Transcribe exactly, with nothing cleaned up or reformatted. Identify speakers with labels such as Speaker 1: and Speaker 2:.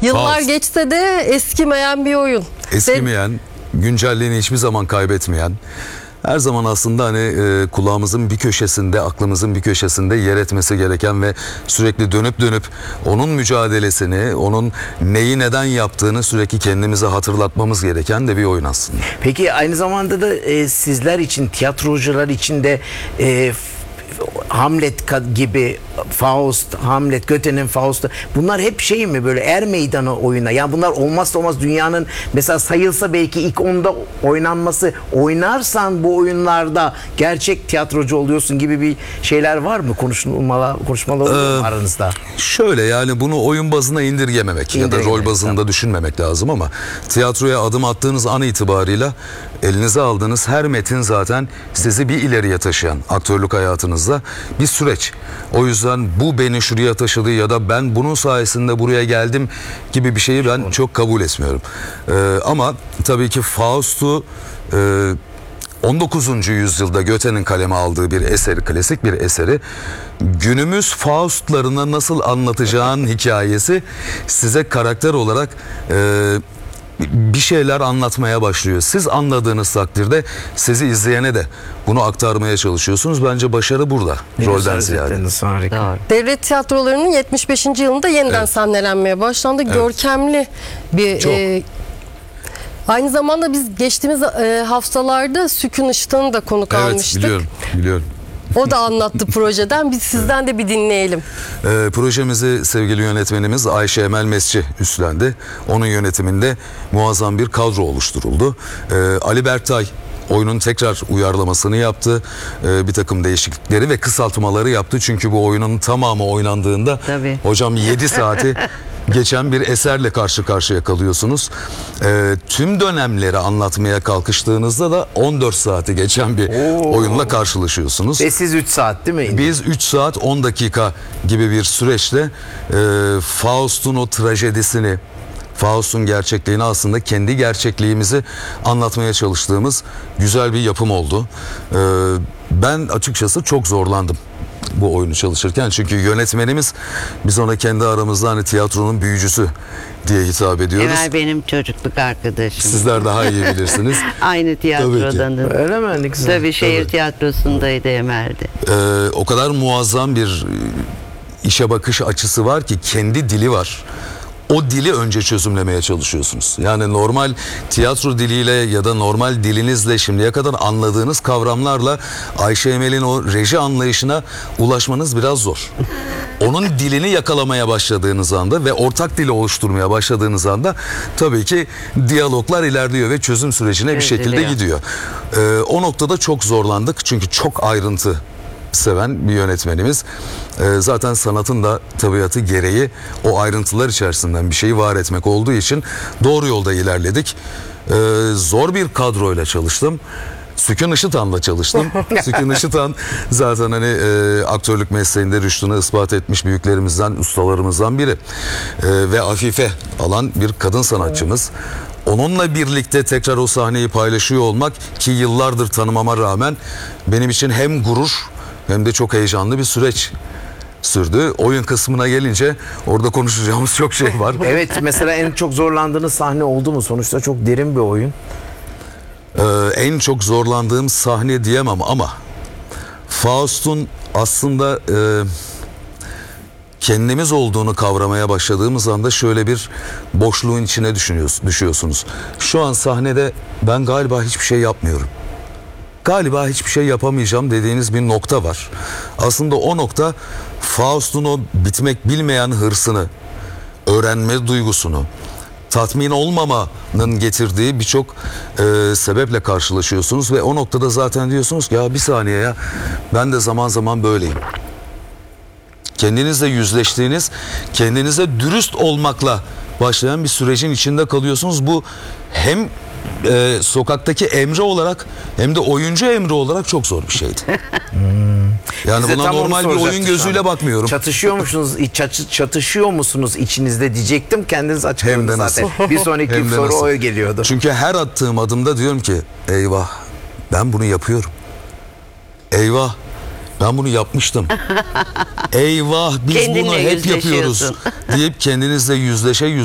Speaker 1: Yıllar
Speaker 2: Faust.
Speaker 1: geçse de eskimeyen bir oyun.
Speaker 2: Eskimeyen, güncelliğini hiçbir zaman kaybetmeyen, her zaman aslında hani e, kulağımızın bir köşesinde, aklımızın bir köşesinde yer etmesi gereken ve sürekli dönüp dönüp onun mücadelesini, onun neyi neden yaptığını sürekli kendimize hatırlatmamız gereken de bir oyun aslında.
Speaker 3: Peki aynı zamanda da e, sizler için, tiyatrocular için de e, Hamlet gibi, Faust, Hamlet, Goethe'nin Faust'u, bunlar hep şey mi, böyle er meydanı oyuna? Yani bunlar olmazsa olmaz, dünyanın mesela sayılsa belki ilk onda oynanması, oynarsan bu oyunlarda gerçek tiyatrocu oluyorsun gibi bir şeyler var mı? Konuşmalar, konuşmalar oluyor mu
Speaker 2: Ee,
Speaker 3: aranızda?
Speaker 2: Şöyle, yani bunu oyun bazına indirgememek ya da rol
Speaker 3: İndirgememek,
Speaker 2: bazında
Speaker 3: tamam.
Speaker 2: düşünmemek lazım ama tiyatroya adım attığınız an itibarıyla elinize aldığınız her metin zaten sizi bir ileriye taşıyan, aktörlük hayatınızda bir süreç. O yüzden bu beni şuraya taşıdı ya da ben bunun sayesinde buraya geldim gibi bir şeyi ben çok kabul etmiyorum. Ee, ama tabii ki Faust'u e, on dokuzuncu yüzyılda Goethe'nin kaleme aldığı bir eseri, klasik bir eseri, günümüz Faust'larına nasıl anlatacağın hikayesi size karakter olarak e, bir şeyler anlatmaya başlıyor. Siz anladığınız takdirde sizi izleyene de bunu aktarmaya çalışıyorsunuz. Bence başarı burada. Rolden ziyade.
Speaker 3: Harika.
Speaker 1: Devlet tiyatrolarının yetmiş beşinci yılında yeniden
Speaker 2: Evet.
Speaker 1: sahnelenmeye başlandı.
Speaker 2: Evet.
Speaker 1: Görkemli bir...
Speaker 2: Çok.
Speaker 1: e, aynı zamanda biz geçtiğimiz e, haftalarda Sükun Işıtan'ı da konuk
Speaker 2: Evet,
Speaker 1: almıştık.
Speaker 2: biliyorum, biliyorum.
Speaker 1: O da anlattı projeden. Biz sizden de bir dinleyelim.
Speaker 2: Ee, projemizi sevgili yönetmenimiz Ayşe Emel Mesci üstlendi. Onun yönetiminde muazzam bir kadro oluşturuldu. Ee, Ali Berktay oyunun tekrar uyarlamasını yaptı. Ee, bir takım değişiklikleri ve kısaltmaları yaptı. Çünkü bu oyunun tamamı oynandığında
Speaker 4: Tabii.
Speaker 2: hocam yedi saati geçen bir eserle karşı karşıya kalıyorsunuz. Ee, tüm dönemleri anlatmaya kalkıştığınızda da on dört saati geçen bir
Speaker 3: Oo.
Speaker 2: oyunla karşılaşıyorsunuz.
Speaker 3: Ve siz üç saat değil mi?
Speaker 2: Biz üç saat on dakika gibi bir süreçte e, Faust'un o trajedisini, Faust'un gerçekliğini, aslında kendi gerçekliğimizi anlatmaya çalıştığımız güzel bir yapım oldu. E, ben açıkçası çok zorlandım bu oyunu çalışırken. Çünkü yönetmenimiz, biz ona kendi aramızda hani tiyatronun büyücüsü diye hitap ediyoruz.
Speaker 4: Emel benim çocukluk arkadaşım.
Speaker 2: Sizler daha iyi bilirsiniz.
Speaker 4: Aynı tiyatrodanız.
Speaker 3: Öyle mi? Ne güzel.
Speaker 4: Tabii şehir
Speaker 2: Tabii.
Speaker 4: tiyatrosundaydı Emel'de.
Speaker 2: Ee, o kadar muazzam bir işe bakış açısı var ki, kendi dili var. O dili önce çözümlemeye çalışıyorsunuz. Yani normal tiyatro diliyle ya da normal dilinizle şimdiye kadar anladığınız kavramlarla Ayşe Emel'in o reji anlayışına ulaşmanız biraz zor. Onun dilini yakalamaya başladığınız anda ve ortak dili oluşturmaya başladığınız anda tabii ki diyaloglar ilerliyor ve çözüm sürecine bir şekilde
Speaker 4: Çözülüyor.
Speaker 2: gidiyor. Ee, o noktada çok zorlandık çünkü çok ayrıntı seven bir yönetmenimiz. Ee, zaten sanatın da tabiatı gereği o ayrıntılar içerisinden bir şeyi var etmek olduğu için doğru yolda ilerledik. Ee, zor bir kadroyla çalıştım. Sükun Işıtan'la çalıştım. Sükun Işıtan zaten hani e, aktörlük mesleğinde rüştünü ispat etmiş büyüklerimizden, ustalarımızdan biri. E, ve Afife alan bir kadın sanatçımız. Onunla birlikte tekrar o sahneyi paylaşıyor olmak, ki yıllardır tanımama rağmen benim için hem gurur hem de çok heyecanlı bir süreç sürdü. Oyun kısmına gelince orada konuşacağımız çok şey var.
Speaker 3: Evet, mesela en çok zorlandığınız sahne oldu mu? Sonuçta çok derin bir oyun.
Speaker 2: Ee, en çok zorlandığım sahne diyemem ama Faust'un aslında e, kendimiz olduğunu kavramaya başladığımız anda şöyle bir boşluğun içine düşünüyorsunuz, düşüyorsunuz. Şu an sahnede ben galiba hiçbir şey yapmıyorum. Galiba hiçbir şey yapamayacağım dediğiniz bir nokta var. Aslında o nokta Faust'un o bitmek bilmeyen hırsını, öğrenme duygusunu, tatmin olmamanın getirdiği birçok e, sebeple karşılaşıyorsunuz ve o noktada zaten diyorsunuz ki ya bir saniye ya, ben de zaman zaman böyleyim. Kendinizle yüzleştiğiniz, kendinize dürüst olmakla başlayan bir sürecin içinde kalıyorsunuz. Bu hem e, sokaktaki Emre olarak hem de oyuncu Emre olarak çok zor bir şeydi. Yani
Speaker 3: Size
Speaker 2: buna
Speaker 3: tam onu
Speaker 2: normal bir oyun
Speaker 3: soracaktım şu
Speaker 2: gözüyle
Speaker 3: an.
Speaker 2: bakmıyorum.
Speaker 3: Çatışıyor musunuz? çatı- çatışıyor musunuz içinizde diyecektim. Kendiniz
Speaker 2: Hem
Speaker 3: açıkladınız
Speaker 2: de nasıl.
Speaker 3: zaten. Bir sonraki
Speaker 2: Hem de
Speaker 3: soru
Speaker 2: nasıl.
Speaker 3: o geliyordu.
Speaker 2: Çünkü her attığım adımda diyorum ki eyvah, ben bunu yapıyorum. Eyvah, ben bunu yapmıştım. Eyvah, biz
Speaker 4: Kendinle
Speaker 2: bunu hep yapıyoruz
Speaker 4: yüzleşiyorsun.
Speaker 2: deyip kendinizle yüzleşe yüzleşe